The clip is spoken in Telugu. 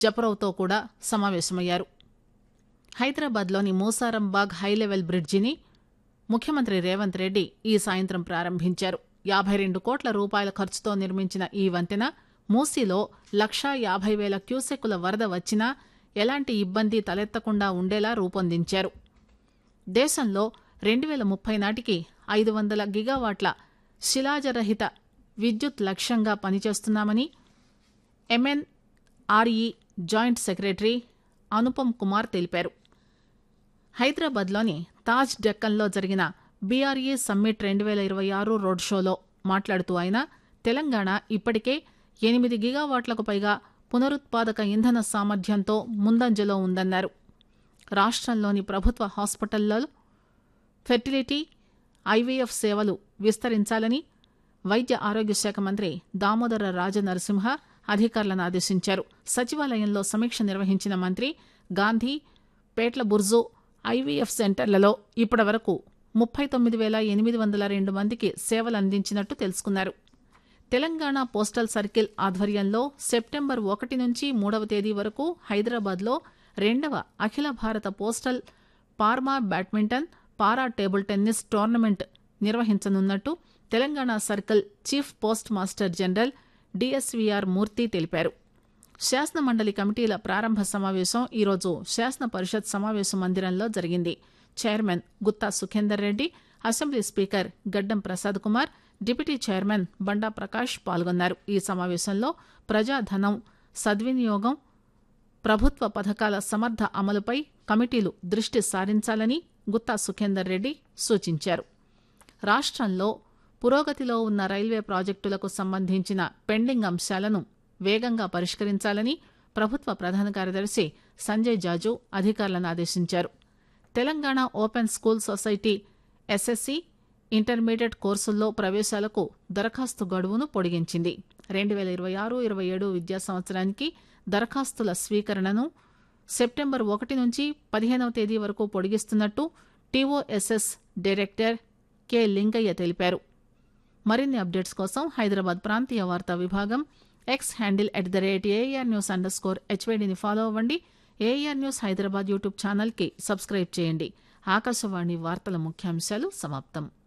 జపరోవ్తో కూడా సమావేశమయ్యారు. హైదరాబాద్లోని మూసారంబాగ్ హైలెవెల్ బ్రిడ్జిని ముఖ్యమంత్రి రేవంత్ రెడ్డి ఈ సాయంత్రం ప్రారంభించారు. 52 కోట్ల రూపాయల ఖర్చుతో నిర్మించిన ఈ వంతెన మూసీలో 1,50,000 క్యూసెక్కుల వరద వచ్చినా ఎలాంటి ఇబ్బంది తలెత్తకుండా ఉండేలా రూపొందించారు. దేశంలో 2030 నాటికి 500 గిగావాట్ల శిలాజరహిత విద్యుత్ లక్ష్యంగా పనిచేస్తున్నామని MNRE joint secretary Anupam Kumar తెలిపారు. హైదరాబాద్లోని తాజ్ డెక్కన్లో జరిగిన బీఆర్ఈ సమ్మిట్ 2026 రోడ్ షోలో మాట్లాడుతూ ఆయన తెలంగాణ ఇప్పటికే 8 గిగావాట్లకు పైగా పునరుత్పాదక ఇంధన సామర్థ్యంతో ముందంజలో ఉందన్నారు. రాష్ట్రంలోని ప్రభుత్వ హాస్పిటళ్లలో ఫెర్టిలిటీ, ఐవీఎఫ్ సేవలు విస్తరించాలని వైద్య ఆరోగ్య శాఖ మంత్రి దామోదర రాజనరసింహ అధికారులను ఆదేశించారు. సచివాలయంలో సమీక్ష నిర్వహించిన మంత్రి గాంధీ, పేట్ల బుర్జు ఐవీఎఫ్ సెంటర్లలో ఇప్పటివరకు 39,802 మందికి సేవలు అందించినట్టు తెలుసుకున్నారు. తెలంగాణ పోస్టల్ సర్కిల్ ఆధ్వర్యంలో సెప్టెంబర్ 1 నుంచి 3వ తేదీ వరకు హైదరాబాద్లో 2వ అఖిల భారత పోస్టల్ పార్మా బ్యాడ్మింటన్, పారా table tennis tournament నిర్వహించనున్నట్టు Telangana circle chief post master general DSVR మూర్తి తెలిపారు. శాసనమండలి కమిటీల ప్రారంభ సమావేశం ఈరోజు శాసన పరిషత్ సమావేశ మందిరంలో జరిగింది. Chairman Gutta Sukhender Reddy, assembly speaker గడ్డం ప్రసాద్ కుమార్, డిప్యూటీ చైర్మన్ బండా ప్రకాష్ పాల్గొన్నారు. ఈ సమావేశంలో ప్రజాధనం సద్వినియోగం, ప్రభుత్వ పథకాల సమర్థ అమలుపై కమిటీలు దృష్టి సారించాలని గుత్తా సుఖేందర్ రెడ్డి సూచించారు. రాష్ట్రంలో పురోగతిలో ఉన్న రైల్వే ప్రాజెక్టులకు సంబంధించిన పెండింగ్ అంశాలను వేగంగా పరిష్కరించాలని ప్రభుత్వ ప్రధాన కార్యదర్శి సంజయ్ జాజు అధికారులను ఆదేశించారు. Telangana open school society SSC, intermediate కోర్సుల్లో ప్రవేశాలకు దరఖాస్తు గడువును పొడిగించింది. 2026-27 విద్యా సంవత్సరానికి దరఖాస్తుల స్వీకరణను సెప్టెంబర్ 1 నుంచి 15వ తేదీ వరకు పొడిగిస్తున్నట్టు టీఓఎస్ఎస్ డైరెక్టర్ కె లింగయ్య తెలిపారు. మరిన్ని అప్డేట్స్ కోసం హైదరాబాద్ ప్రాంతీయ వార్తా విభాగం ఎక్స్ హ్యాండిల్ @ARNews_HYDని ఫాలో అవ్వండి. ఏఆర్ న్యూస్ హైదరాబాద్ యూట్యూబ్ ఛానల్కి సబ్స్క్రైబ్ చేయండి. ఆకాశవాణి వార్తల ముఖ్యాంశాలు సమాప్తం.